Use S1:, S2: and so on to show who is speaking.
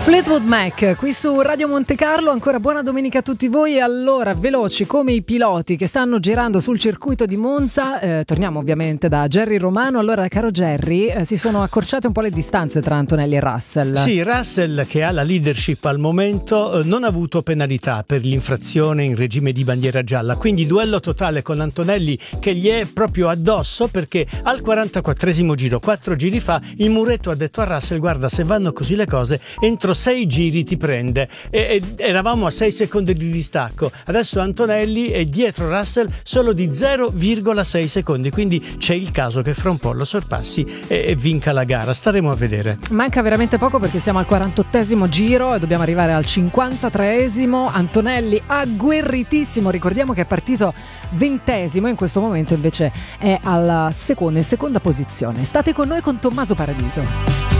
S1: Fleetwood Mac qui su Radio Monte Carlo. Ancora buona domenica a tutti voi. Allora, veloci come i piloti che stanno girando sul circuito di Monza, torniamo ovviamente da Jerry Romano. Allora, caro Jerry, si sono accorciate un po' le distanze tra Antonelli e Russell.
S2: Sì, Russell, che ha la leadership al momento, non ha avuto penalità per l'infrazione in regime di bandiera gialla, quindi duello totale con Antonelli che gli è proprio addosso, perché al 44esimo giro, 4 giri fa, il muretto ha detto a Russell: guarda, se vanno così le cose, entro 6 giri ti prende. E eravamo a 6 secondi di distacco. Adesso Antonelli è dietro Russell solo di 0,6 secondi, quindi c'è il caso che fra un po' lo sorpassi e vinca la gara. Staremo a vedere.
S1: Manca veramente poco perché siamo al 48esimo giro e dobbiamo arrivare al 53esimo. Antonelli agguerritissimo, ricordiamo che è partito 20esimo, in questo momento invece è alla seconda posizione. State con noi con Tommaso Paradiso.